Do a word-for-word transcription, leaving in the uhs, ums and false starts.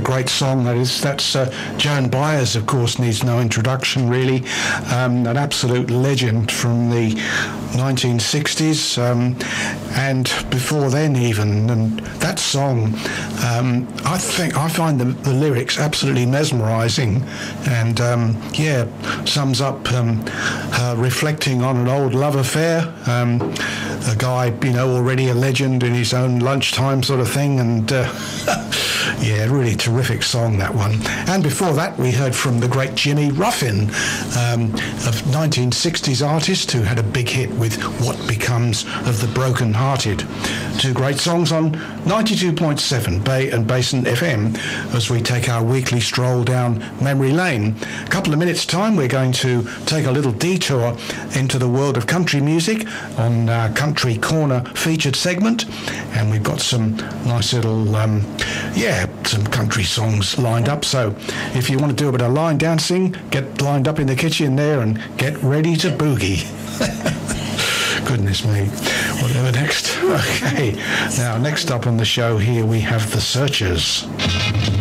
great song that is. That's uh, Joan Baez, of course, needs no introduction, really. Um, an absolute legend from the nineteen sixties, um, and before then even. And that song, um, I think, I find the, the lyrics absolutely mesmerising, and um, yeah, sums up um, her reflecting on an old love affair. Um, a guy, you know, already a legend in his own lunchtime sort of thing, and uh, yeah, really terrific song, that one. And before that, we heard from the great Jimmy Ruffin, um, of nineteen sixties artist who had a big hit with What Becomes of the Broken Hearted. Two great songs on ninety-two point seven Bay and Basin F M as we take our weekly stroll down memory lane. A couple of minutes' time, we're going to take a little detour into the world of country music on our Country Corner featured segment, and we've got some nice little, um, yeah, some country songs lined up. So if you want to do a bit of line dancing, get lined up in the kitchen there and get ready to boogie. Goodness me. Whatever next. Okay. Now, next up on the show here, we have The Searchers.